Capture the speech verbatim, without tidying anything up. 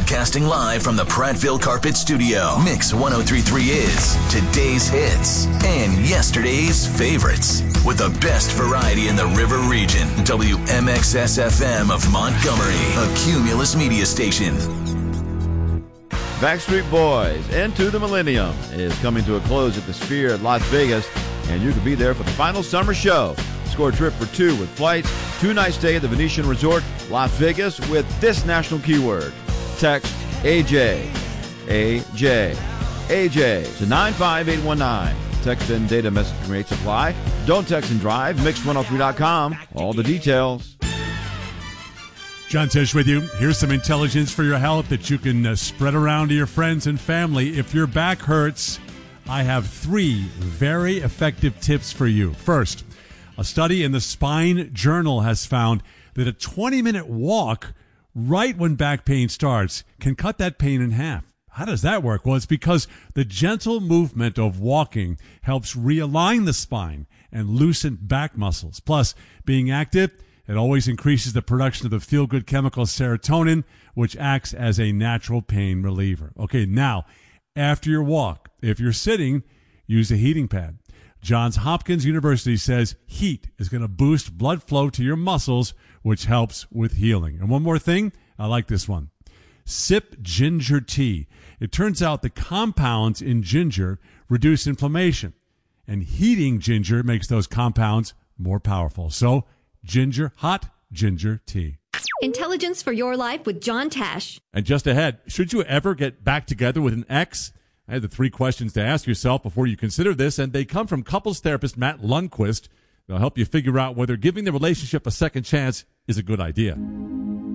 Broadcasting live from the Prattville Carpet Studio. Mix ten thirty-three is today's hits and yesterday's favorites. With the best variety in the River Region. W M X S F M of Montgomery, a Cumulus media station. Backstreet Boys, Into the Millennium, is coming to a close at the Sphere at Las Vegas, and you can be there for the final summer show. Score a trip for two with flights, two-night stay at the Venetian Resort, Las Vegas, with this national keyword. Text A J, A J, A J to nine five eight one nine. Text and data messaging rates apply. Don't text and drive. Mix one oh three dot com. All the details. John Tesh with you. Here's some intelligence for your health that you can uh, spread around to your friends and family. If your back hurts, I have three very effective tips for you. First, a study in the Spine Journal has found that a twenty-minute walk right when back pain starts can cut that pain in half. How does that work? Well, it's because the gentle movement of walking helps realign the spine and loosen back muscles. Plus, being active, it always increases the production of the feel-good chemical serotonin, which acts as a natural pain reliever. Okay, now, after your walk, if you're sitting, use a heating pad. Johns Hopkins University says heat is going to boost blood flow to your muscles, which helps with healing. And one more thing, I like this one. Sip ginger tea. It turns out the compounds in ginger reduce inflammation, and heating ginger makes those compounds more powerful. So, ginger, hot ginger tea. Intelligence for your life with John Tesh. And just ahead, should you ever get back together with an ex? I have the three questions to ask yourself before you consider this, and they come from couples therapist Matt Lundquist. They'll help you figure out whether giving the relationship a second chance is a good idea.